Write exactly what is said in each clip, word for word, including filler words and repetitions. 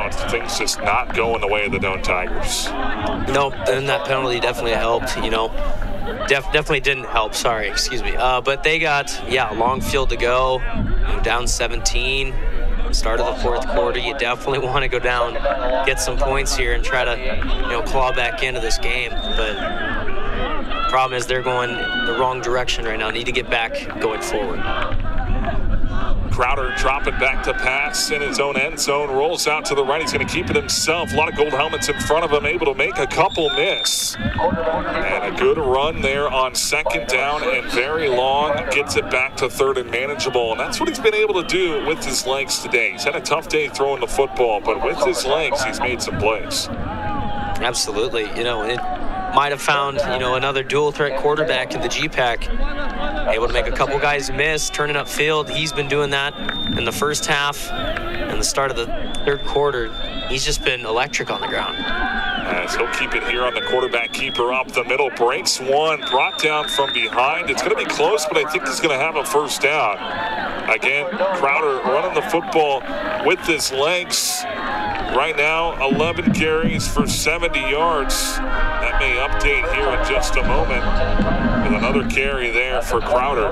now, things just not going the way of the Doane Tigers. No, and that penalty definitely helped, you know. Def, definitely didn't help, sorry, excuse me. Uh, but they got, yeah, a long field to go, you know, down seventeen. Start of the fourth quarter, you definitely want to go down, get some points here, and try to, you know, claw back into this game. But problem is they're going the wrong direction right now. Need to get back going forward. Crowder dropping back to pass in his own end zone, rolls out to the right. He's going to keep it himself. A lot of gold helmets in front of him, able to make a couple miss. And a good run there on second down and very long. Gets it back to third and manageable. And that's what he's been able to do with his legs today. He's had a tough day throwing the football, but with his legs, he's made some plays. Absolutely. You know, it might have found, you know, another dual threat quarterback in the G PAC. Able to make a couple guys miss, turning upfield. He's been doing that in the first half and the start of the third quarter. He's just been electric on the ground. As he'll keep it here on the quarterback keeper up the middle. Breaks one, brought down from behind. It's going to be close, but I think he's going to have a first down. Again, Crowder running the football with his legs. Right now, eleven carries for seventy yards. That may update here in just a moment with another carry there for Crowder.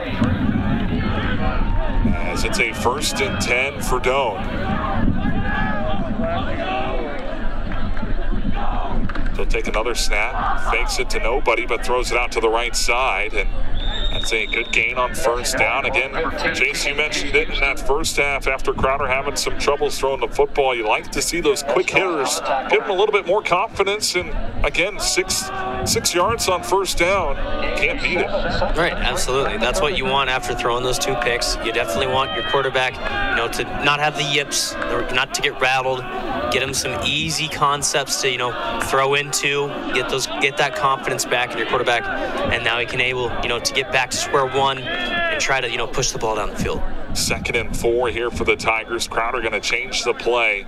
As it's a first and ten for Doane. He'll take another snap, fakes it to nobody, but throws it out to the right side. And that's a good gain on first down. Again, Jace, you mentioned it in that first half after Crowder having some troubles throwing the football. You like to see those quick hitters give him a little bit more confidence. And again, six six yards on first down. Can't beat it. Right, absolutely. That's what you want after throwing those two picks. You definitely want your quarterback, you know, to not have the yips, or not to get rattled. Get him some easy concepts to, you know, throw into, get those, get that confidence back in your quarterback, and now he can able, you know, to get back to square one and try to, you know, push the ball down the field. Second and four here for the Tigers. Crowder going to change the play.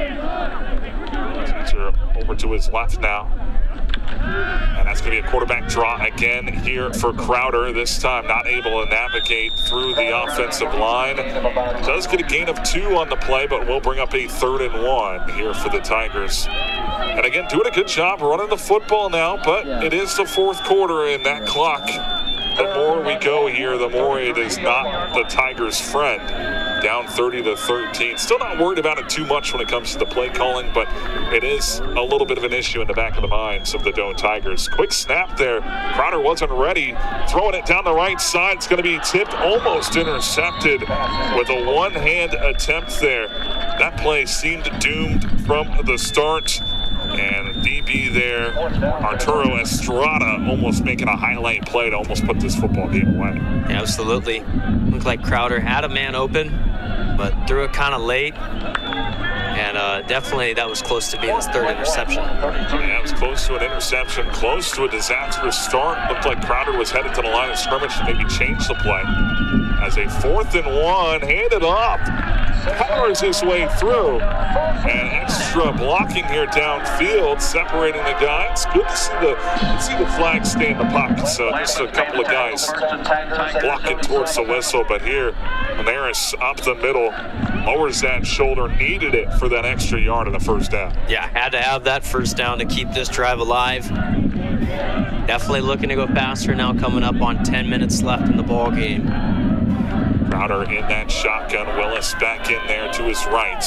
Over to his left now. And that's going to be a quarterback draw again here for Crowder. This time not able to navigate through the offensive line. Does get a gain of two on the play, but will bring up a third and one here for the Tigers. And again, doing a good job running the football now, but it is the fourth quarter, and that clock, the more we go here, the more it is not the Tigers' friend. Down thirty to thirteen. Still not worried about it too much when it comes to the play calling, but it is a little bit of an issue in the back of the minds of the Doane Tigers. Quick snap there. Crowder wasn't ready. Throwing it down the right side. It's going to be tipped, almost intercepted with a one-hand attempt there. That play seemed doomed from the start. And D B there, Arturo Estrada, almost making a highlight play to almost put this football game away. Yeah, absolutely. Looked like Crowder had a man open, but threw it kind of late. And uh, definitely that was close to being his third interception. Yeah, it was close to an interception, close to a disastrous start. Looked like Crowder was headed to the line of scrimmage to maybe change the play. As a fourth and one, handed off, powers his way through. And extra blocking here downfield, separating the guy. It's good to see the, to see the flag stay in the pocket. So just a couple of guys blocking towards the whistle. But here, Maris up the middle, lowers that shoulder, needed it for that extra yard in the first down. Yeah, had to have that first down to keep this drive alive. Definitely looking to go faster now, coming up on ten minutes left in the ball game. Crowder in that shotgun. Willis back in there to his right.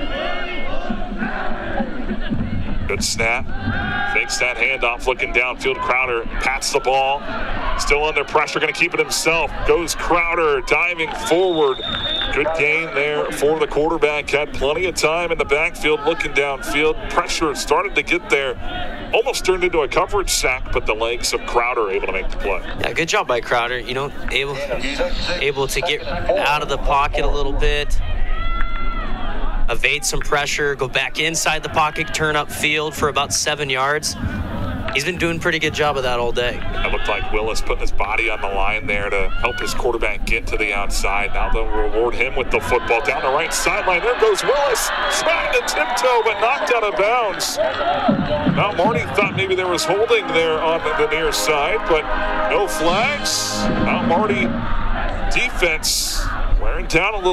Good snap. Fakes that handoff, looking downfield. Crowder pats the ball. Still under pressure, going to keep it himself. Goes Crowder, diving forward. Good gain there for the quarterback. Had plenty of time in the backfield, looking downfield. Pressure started to get there. Almost turned into a coverage sack, but the legs of Crowder able to make the play. Yeah, good job by Crowder. You know, able, able to get out of the pocket a little bit. Evade some pressure, go back inside the pocket, turn upfield for about seven yards. He's been doing a pretty good job of that all day. It looked like Willis putting his body on the line there to help his quarterback get to the outside. Now they'll reward him with the football down the right sideline. There goes Willis, trying to tiptoe, but knocked out of bounds. Mount Marty thought maybe there was holding there on the near side, but no flags. Mount Marty defense wearing down a little.